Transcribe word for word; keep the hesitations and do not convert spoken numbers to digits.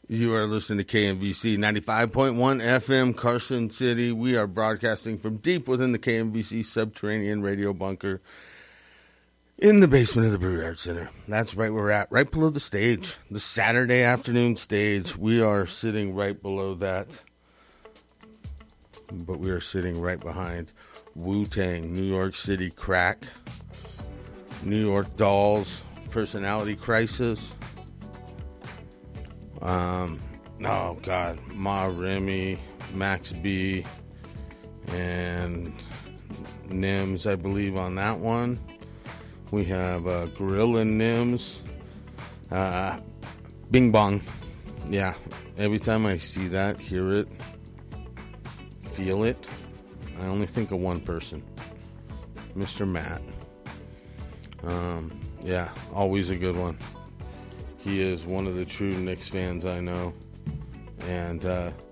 You are listening to K M V C ninety-five point one F M, Carson City. We are broadcasting from deep within the K M V C subterranean radio bunker in the basement of the Brew Yard Center. That's right where we're at, right below the stage, the Saturday afternoon stage. We are sitting right below that, but we are sitting right behind Wu-Tang, New York City Crack, New York Dolls, Personality Crisis. Um, oh God, Ma Remy, Max B, and Nims, I believe, on that one. We have uh, Gorilla Nims, uh, Bing Bong. Yeah, every time I see that, hear it, feel it, I only think of one person, Mister Matt. Um, yeah, always a good one. He is one of the true Knicks fans I know. And uh,